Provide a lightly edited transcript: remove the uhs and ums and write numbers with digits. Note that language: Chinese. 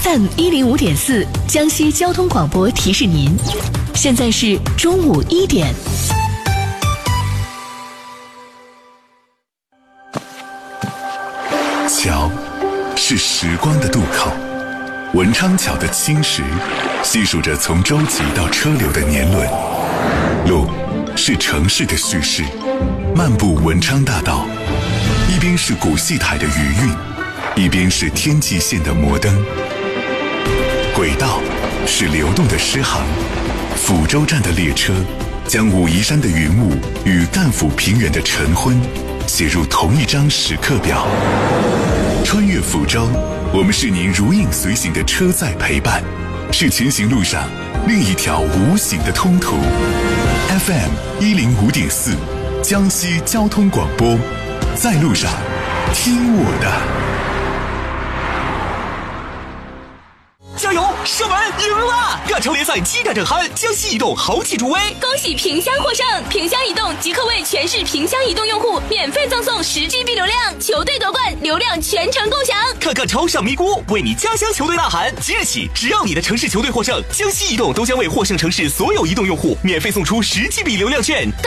FM 105.4江西交通广播提示您，现在是中午1点。 桥是时光的渡口，文昌桥的青石细数着从舟楫到车流的年轮。路是城市的叙事，漫步文昌大道，一边是古戏台的余韵，一边是天际线的摩登。轨道是流动的诗行，抚州站的列车将武夷山的云雾与赣府平原的晨昏写入同一张时刻表。穿越抚州，我们是您如影随形的车载陪伴，是前行路上另一条无形的通途。FM 105.4江西交通广播，在路上听我的。 加油！射门赢了！亚超联赛激战正酣，江西移动豪气助威， 恭喜萍乡获胜！萍乡移动即刻为全市萍乡移动用户免费赠送10GB 流量，球队夺冠，流量全程共享。 看看超上咪咕，为你家乡球队呐喊！即日起，只要你的城市球队获胜，江西移动都将为获胜城市所有移动用户免费送出10GB 流量券。